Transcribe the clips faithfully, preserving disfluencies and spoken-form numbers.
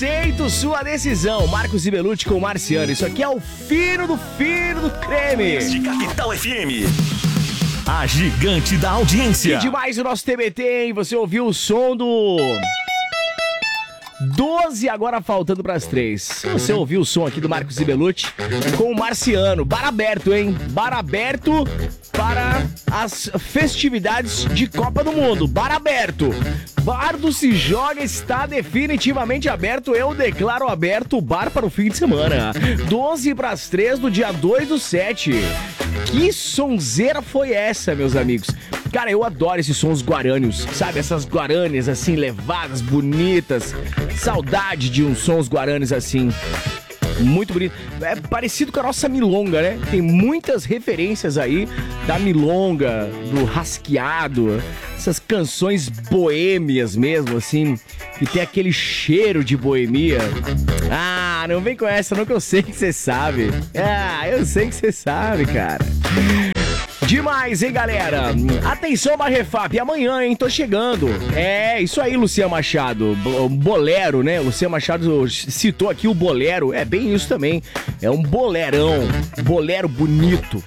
aceito sua decisão. Marcos e Belucci com o Marciano. Isso aqui é o fino do fino do creme. De Capital F M. A gigante da audiência. E demais o nosso T B T, hein? Você ouviu o som do... doze agora faltando pras três. Você ouviu o som aqui do Marcos e Belucci com o Marciano. Bar aberto, hein? Bar aberto para as festividades de Copa do Mundo. Bar aberto. Bar do Se Joga está definitivamente aberto. Eu declaro aberto o bar para o fim de semana. doze pras três do dia dois do sete. Que sonzeira foi essa, meus amigos? Cara, eu adoro esses sons guarânios, sabe? Essas guarânias assim, levadas, bonitas. Saudade de uns sons guarânios assim. Muito bonito. É parecido com a nossa milonga, né? Tem muitas referências aí da milonga, do rasqueado, essas canções boêmias mesmo, assim, que tem aquele cheiro de boemia. Ah, não vem com essa não, que eu sei que você sabe. Ah, eu sei que você sabe, cara. Demais, hein, galera? Atenção, Barrefap, amanhã, hein? Tô chegando. É, isso aí, Luciano Machado. Bolero, né? Luciano Machado citou aqui o bolero. É bem isso também. É um bolerão. Bolero bonito.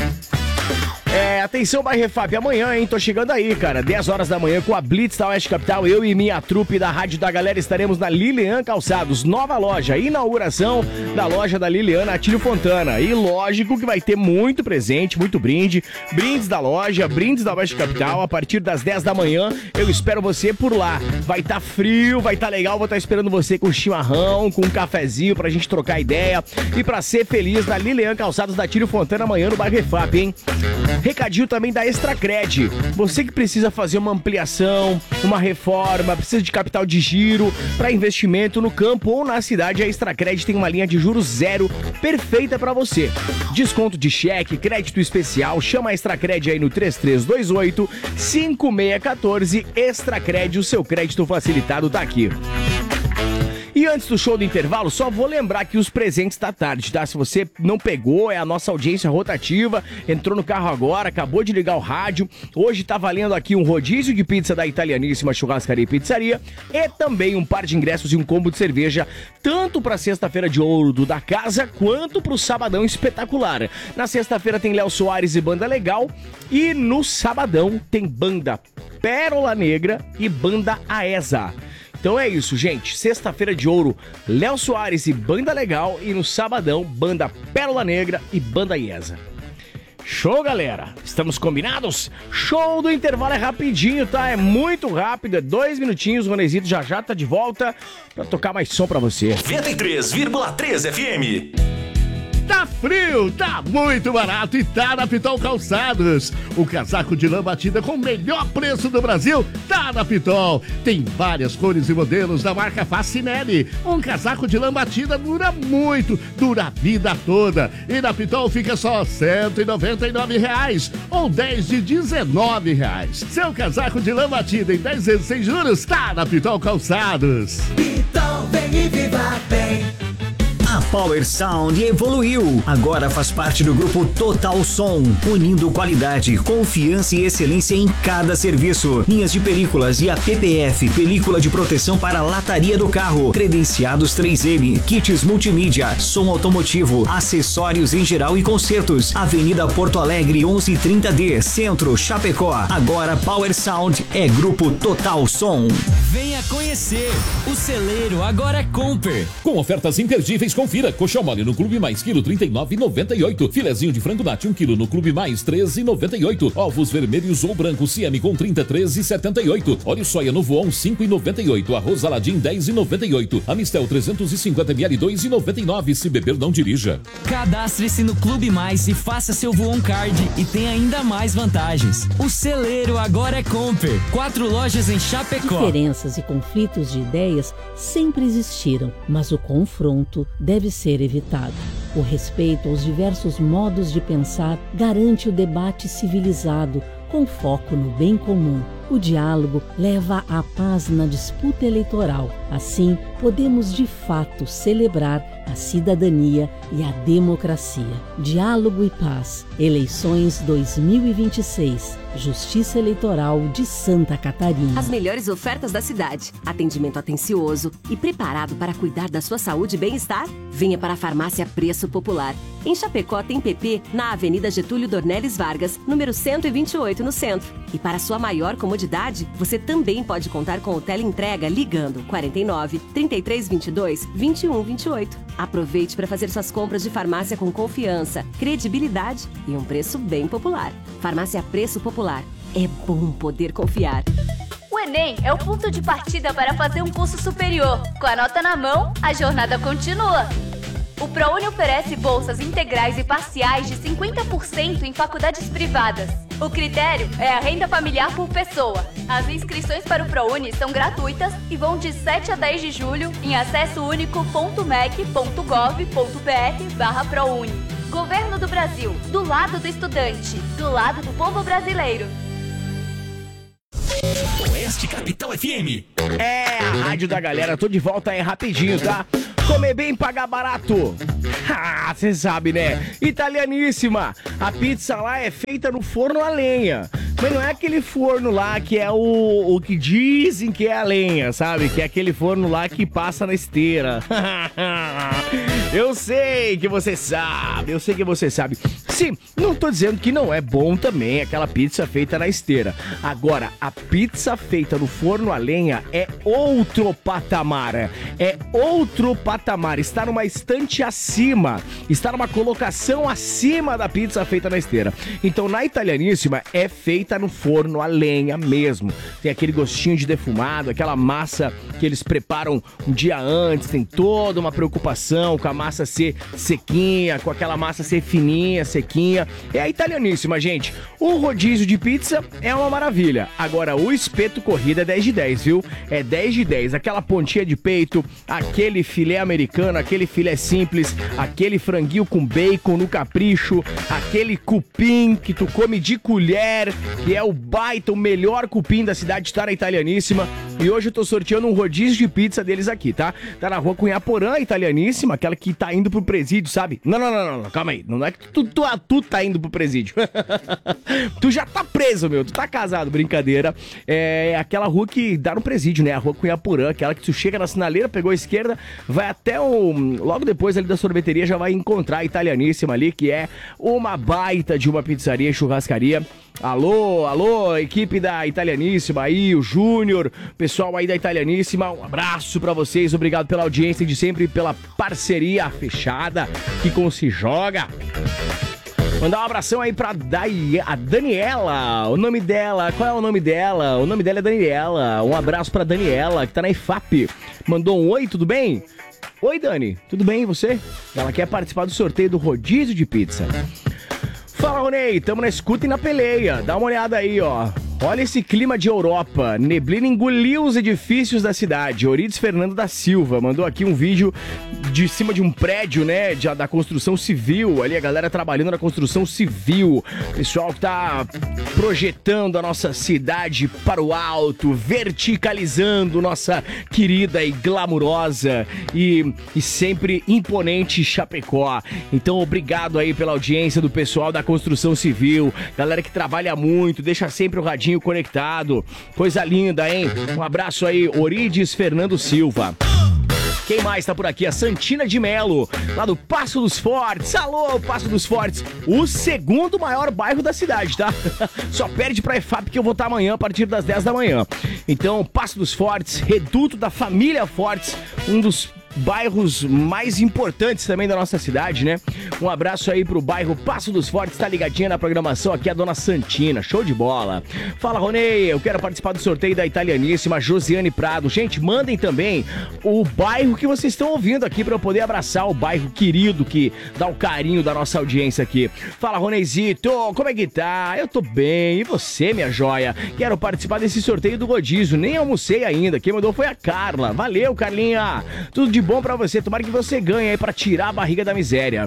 É, atenção, Barrefap, amanhã, hein? Tô chegando aí, cara. dez horas da manhã com a Blitz da Oeste Capital. Eu e minha trupe da Rádio da Galera estaremos na Lilian Calçados. Nova loja, inauguração da loja da Liliana Atílio Fontana. E lógico que vai ter muito presente, muito brinde. Brindes da loja, brindes da Oeste Capital. A partir das dez da manhã, eu espero você por lá. Vai estar tá frio, vai estar tá legal. Vou estar tá esperando você com chimarrão, com um cafezinho pra gente trocar ideia. E pra ser feliz na Lilian Calçados da Atílio Fontana amanhã no Barrefap, hein? Recadinho também da Extracred. Você que precisa fazer uma ampliação, uma reforma, precisa de capital de giro para investimento no campo ou na cidade, a Extracred tem uma linha de juros zero perfeita para você. Desconto de cheque, crédito especial, chama a Extracred aí no três três dois oito, cinco seis um quatro. Extracred, o seu crédito facilitado tá aqui. E antes do show do intervalo, só vou lembrar que os presentes da tarde, tá? Se você não pegou, é a nossa audiência rotativa, entrou no carro agora, acabou de ligar o rádio. Hoje tá valendo aqui um rodízio de pizza da Italianíssima Churrascaria e Pizzaria e também um par de ingressos e um combo de cerveja, tanto pra sexta-feira de ouro do Da Casa, quanto pro sabadão espetacular. Na sexta-feira tem Léo Soares e Banda Legal e no sabadão tem Banda Pérola Negra e Banda Aesa. Então é isso, gente. Sexta-feira de ouro, Léo Soares e Banda Legal. E no sabadão, Banda Pérola Negra e Banda Iesa. Show, galera? Estamos combinados? Show do intervalo é rapidinho, tá? É muito rápido, é dois minutinhos. O Ronezito já já tá de volta pra tocar mais som pra você. noventa e três vírgula três F M. Tá frio, tá muito barato e tá na Pitol Calçados. O casaco de lã batida com o melhor preço do Brasil tá na Pitol. Tem várias cores e modelos da marca Facinelli. Um casaco de lã batida dura muito, dura a vida toda. E na Pitol fica só cento e noventa e nove reais ou dez de dezenove reais. Seu casaco de lã batida em dez vezes sem juros tá na Pitol Calçados. Pitol, vem e viva bem. A Power Sound evoluiu. Agora faz parte do grupo Total Som, unindo qualidade, confiança e excelência em cada serviço. Linhas de películas e a P P F, película de proteção para a lataria do carro, credenciados três M, kits multimídia, som automotivo, acessórios em geral e concertos. Avenida Porto Alegre onze trinta D, Centro, Chapecó. Agora Power Sound é grupo Total Som. Venha conhecer. O celeiro agora é Comper. Com ofertas imperdíveis, confira. Coxão mole no Clube Mais, quilo trinta e nove reais e noventa e oito. Filezinho de frango nati, um quilo no Clube Mais, treze reais e noventa e oito. Ovos vermelhos ou brancos C M com trinta e três reais e setenta e oito. Óleo soia no Voon, cinco reais e noventa e oito. Arroz Aladim, dez reais e noventa e oito. Amistel trezentos e cinquenta mililitros, dois reais e noventa e nove. Se beber, não dirija. Cadastre-se no Clube Mais e faça seu Voon Card e tem ainda mais vantagens. O celeiro agora é Comper. Quatro lojas em Chapecó. Diferenças e conflitos de ideias sempre existiram, mas o confronto deve ser evitado. O respeito aos diversos modos de pensar garante o debate civilizado, com foco no bem comum. O diálogo leva à paz na disputa eleitoral. Assim, podemos de fato celebrar a cidadania e a democracia. Diálogo e paz. Eleições dois mil e vinte e seis. Justiça Eleitoral de Santa Catarina. As melhores ofertas da cidade. Atendimento atencioso e preparado para cuidar da sua saúde e bem-estar? Venha para a Farmácia Preço Popular. Em Chapecó tem P P na Avenida Getúlio Dornelles Vargas, número cento e vinte e oito, no centro. E para sua maior comodidade, você também pode contar com o teleentrega ligando quarenta e nove, trinta e três, vinte e dois, vinte e um, vinte e oito. Aproveite para fazer suas compras de farmácia com confiança, credibilidade e um preço bem popular. Farmácia Preço Popular. É bom poder confiar. O Enem é o ponto de partida para fazer um curso superior. Com a nota na mão, a jornada continua. O ProUni oferece bolsas integrais e parciais de cinquenta por cento em faculdades privadas. O critério é a renda familiar por pessoa. As inscrições para o ProUni são gratuitas e vão de sete a dez de julho em acessounico ponto mec ponto gov ponto br barra ProUni. Governo do Brasil, do lado do estudante, do lado do povo brasileiro. Oeste Capital F M. É, a rádio da galera, tô de volta aí rapidinho, tá? Comer bem, pagar barato. Ah, você sabe, né? Italianíssima. A pizza lá é feita no forno a lenha. Mas não é aquele forno lá que é o, o que dizem que é a lenha, sabe? Que é aquele forno lá que passa na esteira. Eu sei que você sabe, eu sei que você sabe. Sim, não tô dizendo que não é bom também aquela pizza feita na esteira. Agora, a pizza feita no forno a lenha é outro patamar. É outro patamar. Está numa estante acima. Está numa colocação acima da pizza feita na esteira. Então, na Italianíssima, é feita no forno a lenha mesmo. Tem aquele gostinho de defumado, aquela massa que eles preparam um dia antes. Tem toda uma preocupação com a massa ser sequinha, com aquela massa ser fininha, sequinha. É a Italianíssima, gente. O rodízio de pizza é uma maravilha. Agora, o espeto corrida é dez de dez, viu? É dez de dez. Aquela pontinha de peito, aquele filé americano, aquele filé simples, aquele franguinho com bacon no capricho, aquele cupim que tu come de colher, que é o baita, o melhor cupim da cidade, tá na Italianíssima. E hoje eu tô sorteando um rodízio de pizza deles aqui, tá? Tá na rua Cunhaporã, Italianíssima, aquela que tá indo pro presídio, sabe? Não, não, não, não, calma aí. Não é que tu, tu, tu tá indo pro presídio. Tu já tá preso, meu. Tu tá casado, brincadeira. É aquela rua que dá no presídio, né? A rua Cunhaporã, aquela que tu chega na sinaleira, pegou a esquerda, vai até o... Logo depois ali da sorveteria já vai encontrar a Italianíssima ali, que é uma baita de uma pizzaria e churrascaria. Alô, alô, equipe da Italianíssima aí, o Júnior, pessoal aí da Italianíssima, um abraço pra vocês, obrigado pela audiência de sempre, pela parceria fechada que com se joga. Mandar um abração aí pra Dai, a Daniela, o nome dela, qual é o nome dela? O nome dela é Daniela, um abraço pra Daniela, que tá na I F A P, mandou um oi, tudo bem? Oi, Dani, tudo bem e você? Ela quer participar do sorteio do rodízio de pizza. Fala, Ronei, tamo na escuta e na peleia. Dá uma olhada aí, ó. Olha esse clima de Europa. Neblina engoliu os edifícios da cidade. Orides Fernando da Silva mandou aqui um vídeo de cima de um prédio, né, de, da construção civil. Ali a galera trabalhando na construção civil. Pessoal que tá projetando a nossa cidade para o alto, verticalizando nossa querida e glamurosa e, e sempre imponente Chapecó. Então, obrigado aí pela audiência do pessoal da construção civil. Galera que trabalha muito, deixa sempre o radinho conectado. Coisa linda, hein? Um abraço aí, Orides Fernando Silva. Quem mais tá por aqui? A Santina de Melo, lá do Passo dos Fortes. Alô, Passo dos Fortes, o segundo maior bairro da cidade, tá? Só perde pra E F A P que eu vou estar amanhã a partir das dez da manhã. Então, Passo dos Fortes, reduto da família Fortes, um dos bairros mais importantes também da nossa cidade, né? Um abraço aí pro bairro Passo dos Fortes, tá ligadinha na programação aqui a dona Santina, show de bola. Fala, Ronei, eu quero participar do sorteio da Italianíssima, Josiane Prado. Gente, mandem também o bairro que vocês estão ouvindo aqui pra eu poder abraçar o bairro querido que dá o carinho da nossa audiência aqui. Fala, Roneizito, como é que tá? Eu tô bem, e você, minha joia? Quero participar desse sorteio do rodízio, nem almocei ainda, quem mandou foi a Carla. Valeu, Carlinha, tudo de bom pra você, tomara que você ganhe aí pra tirar a barriga da miséria.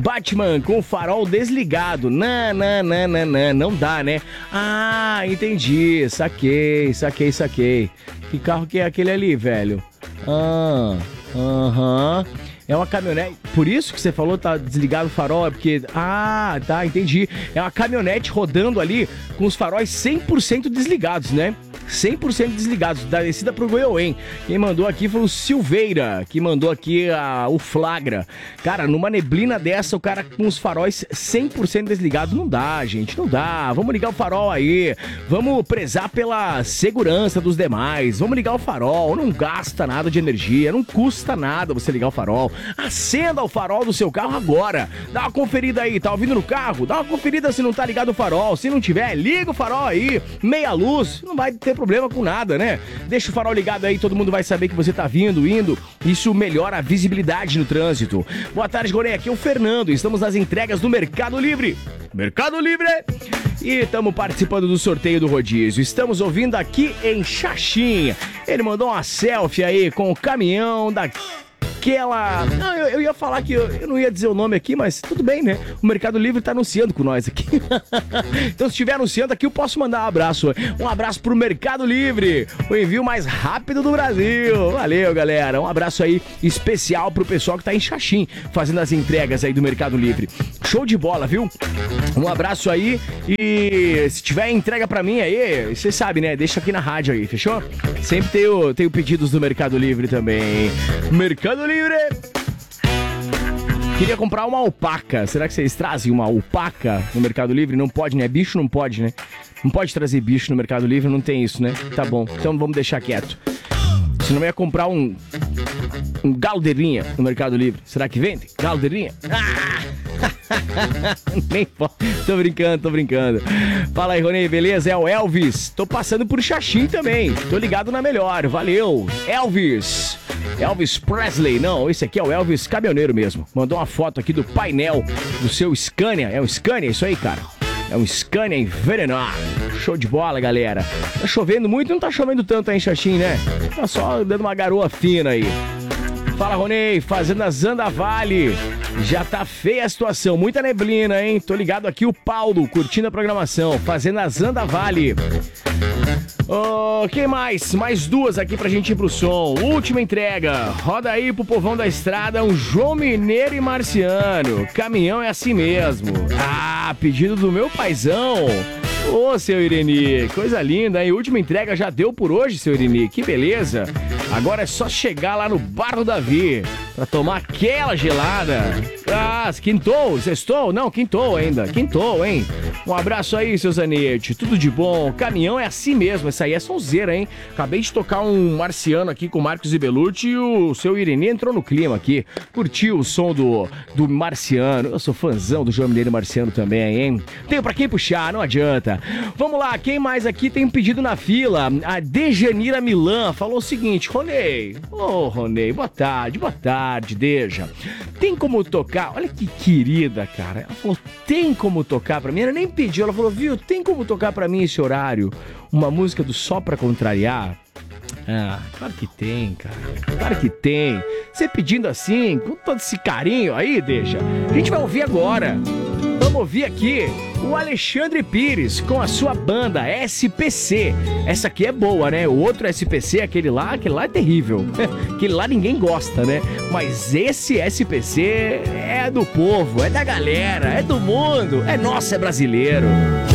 Batman com o farol desligado. Não, não, não, não, não, não dá, né? Ah, entendi. Saquei, saquei, saquei. Que carro que é aquele ali, velho? Ah, aham. Uh-huh. É uma caminhonete. Por isso que você falou tá desligado o farol, é porque... Ah, tá, entendi. É uma caminhonete rodando ali com os faróis cem por cento desligados, né? cem por cento desligados, da descida pro Goiôem. Quem mandou aqui foi o Silveira, que mandou aqui a, o flagra. Cara, numa neblina dessa, o cara com os faróis cem por cento desligados, não dá, gente, não dá. Vamos ligar o farol aí, vamos prezar pela segurança dos demais, vamos ligar o farol, não gasta nada de energia, não custa nada você ligar o farol. Acenda o farol do seu carro agora, dá uma conferida aí, tá ouvindo no carro? Dá uma conferida se não tá ligado o farol, se não tiver, liga o farol aí, meia luz, não vai ter problema com nada, né? Deixa o farol ligado aí, todo mundo vai saber que você tá vindo, indo. Isso melhora a visibilidade no trânsito. Boa tarde, Goré. Aqui é o Fernando. Estamos nas entregas do Mercado Livre. Mercado Livre! E estamos participando do sorteio do rodízio. Estamos ouvindo aqui em Xaxim. Ele mandou uma selfie aí com o caminhão da... Aquela... Não, eu, eu ia falar que eu, eu não ia dizer o nome aqui, mas tudo bem, né? O Mercado Livre tá anunciando com nós aqui. Então, se estiver anunciando aqui, eu posso mandar um abraço. Um abraço pro Mercado Livre, o envio mais rápido do Brasil. Valeu, galera. Um abraço aí especial pro pessoal que tá em Xaxim, fazendo as entregas aí do Mercado Livre. Show de bola, viu? Um abraço aí e se tiver entrega pra mim aí, você sabe, né? Deixa aqui na rádio aí, fechou? Sempre tenho, tenho pedidos do Mercado Livre também. Mercado Livre! Queria comprar uma alpaca. Será que vocês trazem uma alpaca no Mercado Livre? Não pode, né? Bicho não pode, né? Não pode trazer bicho no Mercado Livre, não tem isso, né? Tá bom, então vamos deixar quieto. Senão eu ia comprar um um galdeirinha no Mercado Livre. Será que vende? Galdeirinha? Ah! Nem pode. Tô brincando, tô brincando. Fala aí, Rony, beleza? É o Elvis. Tô passando por Xaxim também. Tô ligado na melhor. Valeu. Elvis. Elvis Presley. Não, esse aqui é o Elvis caminhoneiro mesmo. Mandou uma foto aqui do painel do seu Scania. É um Scania isso aí, cara? É um Scania envenenado. Show de bola, galera. Tá chovendo muito, não tá chovendo tanto aí em Xaxim, né? Tá só dando uma garoa fina aí. Fala, Rony, Fazenda Zanda Vale. Já tá feia a situação, muita neblina, hein? Tô ligado aqui, o Paulo, curtindo a programação. Fazenda Zanda Vale. Oh, quem mais? Mais duas aqui pra gente ir pro som. Última entrega. Roda aí pro povão da estrada, um João Mineiro e Marciano. Caminhão é assim mesmo. Ah, pedido do meu paizão. Ô, oh, seu Ireni, coisa linda, hein? Última entrega já deu por hoje, seu Ireni. Que beleza. Agora é só chegar lá no Bar do Davi pra tomar aquela gelada. Ah, quintou, sextou? Não, quintou ainda. Quintou, hein? Um abraço aí, seu Zanetti. Tudo de bom. Caminhão é assim mesmo. Essa aí é sonzeira, hein? Acabei de tocar um Marciano aqui com o Marcos e Belucci e o seu Ireni entrou no clima aqui. Curtiu o som do, do Marciano. Eu sou fãzão do João Mineiro e Marciano também, hein? Tenho pra quem puxar, não adianta. Vamos lá, quem mais aqui tem um pedido na fila? A Dejanira Milan falou o seguinte: Ronei, ô oh, Ronei, boa tarde, boa tarde, Deja. Tem como tocar? Olha que querida, cara. Ela falou, tem como tocar pra mim? Ela nem pediu, ela falou, viu, tem como tocar pra mim esse horário? Uma música do Só Pra Contrariar? Ah, claro que tem, cara. Claro que tem. Você pedindo assim, com todo esse carinho aí, Deja, a gente vai ouvir agora. Vamos ouvir aqui o Alexandre Pires com a sua banda S P C. Essa aqui é boa, né? O outro S P C, aquele lá, aquele lá é terrível. Aquele lá ninguém gosta, né? Mas esse S P C é do povo, é da galera, é do mundo, é nosso, é brasileiro.